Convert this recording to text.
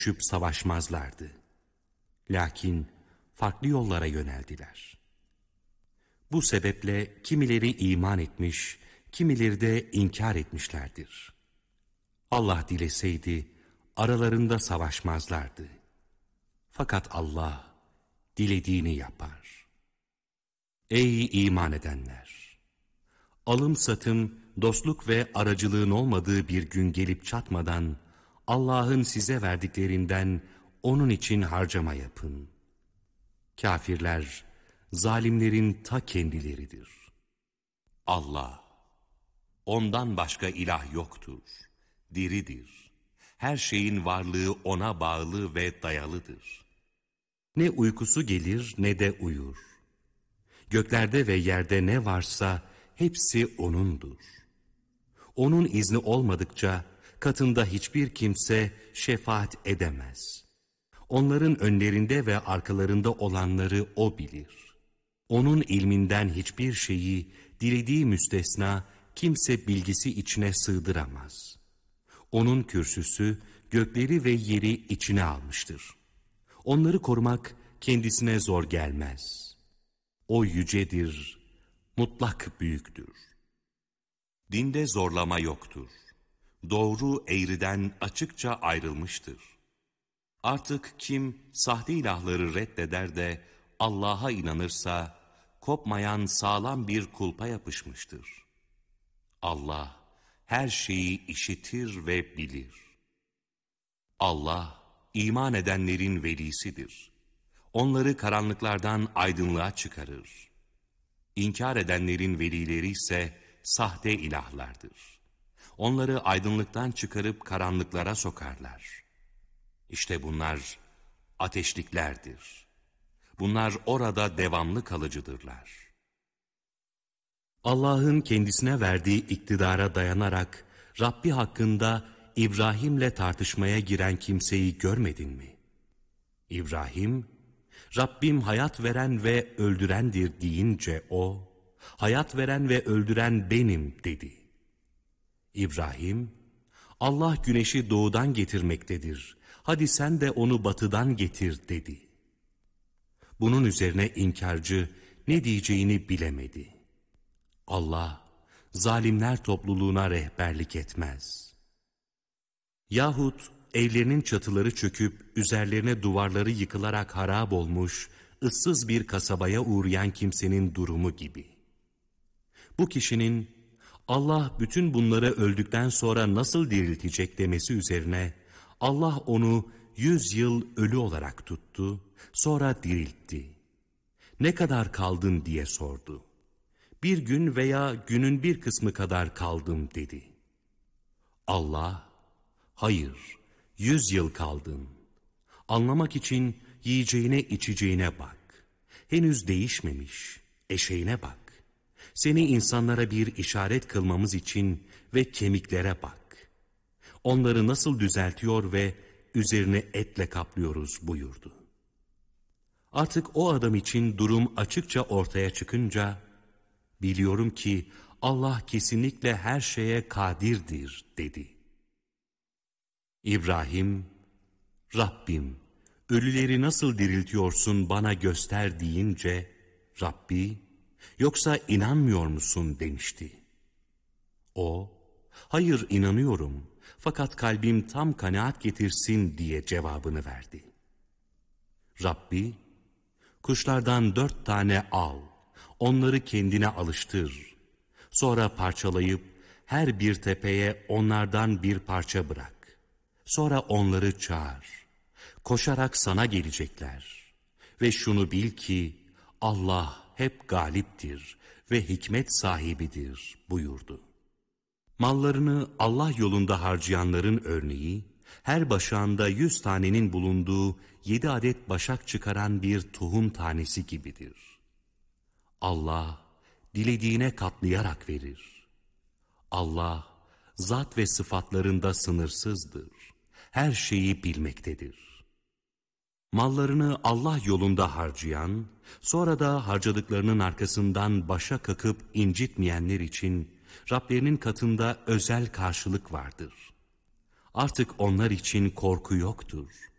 düşüp savaşmazlardı. Lakin farklı yollara yöneldiler. Bu sebeple kimileri iman etmiş, kimileri de inkar etmişlerdir. Allah dileseydi aralarında savaşmazlardı. Fakat Allah dilediğini yapar. Ey iman edenler! Alım satım, dostluk ve aracılığın olmadığı bir gün gelip çatmadan Allah'ın size verdiklerinden onun için harcama yapın. Kafirler, zalimlerin ta kendileridir. Allah, ondan başka ilah yoktur, diridir. Her şeyin varlığı ona bağlı ve dayalıdır. Ne uykusu gelir ne de uyur. Göklerde ve yerde ne varsa hepsi O'nundur. O'nun izni olmadıkça katında hiçbir kimse şefaat edemez. Onların önlerinde ve arkalarında olanları O bilir. O'nun ilminden hiçbir şeyi dilediği müstesna kimse bilgisi içine sığdıramaz. O'nun kürsüsü gökleri ve yeri içine almıştır. Onları korumak kendisine zor gelmez. O yücedir, mutlak büyüktür. Dinde zorlama yoktur. Doğru eğriden açıkça ayrılmıştır. Artık kim sahte ilahları reddeder de Allah'a inanırsa, kopmayan sağlam bir kulpa yapışmıştır. Allah her şeyi işitir ve bilir. Allah iman edenlerin velisidir. Onları karanlıklardan aydınlığa çıkarır. İnkar edenlerin velileri ise sahte ilahlardır. Onları aydınlıktan çıkarıp karanlıklara sokarlar. İşte bunlar ateşliklerdir. Bunlar orada devamlı kalıcıdırlar. Allah'ın kendisine verdiği iktidara dayanarak Rabbi hakkında İbrahim'le tartışmaya giren kimseyi görmedin mi? İbrahim, Rabbim hayat veren ve öldürendir deyince o, hayat veren ve öldüren benim dedi. İbrahim, Allah güneşi doğudan getirmektedir. Hadi sen de onu batıdan getir dedi. Bunun üzerine inkarcı ne diyeceğini bilemedi. Allah, zalimler topluluğuna rehberlik etmez. Yahut evlerinin çatıları çöküp üzerlerine duvarları yıkılarak harap olmuş, ıssız bir kasabaya uğrayan kimsenin durumu gibi. Bu kişinin Allah bütün bunları öldükten sonra nasıl diriltecek demesi üzerine Allah onu 100 yıl ölü olarak tuttu, sonra diriltti. Ne kadar kaldın diye sordu. Bir gün veya günün bir kısmı kadar kaldım dedi. Allah, hayır, 100 yıl kaldın. Anlamak için yiyeceğine içeceğine bak. Henüz değişmemiş, eşeğine bak. Seni insanlara bir işaret kılmamız için ve kemiklere bak. Onları nasıl düzeltiyor ve üzerine etle kaplıyoruz buyurdu. Artık o adam için durum açıkça ortaya çıkınca, biliyorum ki Allah kesinlikle her şeye kadirdir dedi. İbrahim, Rabbim ölüleri nasıl diriltiyorsun bana göster deyince, Rabbi, yoksa inanmıyor musun demişti. O, hayır inanıyorum fakat kalbim tam kanaat getirsin diye cevabını verdi. Rabbi, kuşlardan 4 tane al, onları kendine alıştır. Sonra parçalayıp her bir tepeye onlardan bir parça bırak. Sonra onları çağır. Koşarak sana gelecekler. Ve şunu bil ki Allah hep galiptir ve hikmet sahibidir buyurdu. Mallarını Allah yolunda harcayanların örneği, her başağında 100 tanenin bulunduğu 7 adet başak çıkaran bir tohum tanesi gibidir. Allah dilediğine katlayarak verir. Allah zat ve sıfatlarında sınırsızdır. Her şeyi bilmektedir. Mallarını Allah yolunda harcayan, sonra da harcadıklarının arkasından başa kakıp incitmeyenler için Rablerinin katında özel karşılık vardır. Artık onlar için korku yoktur.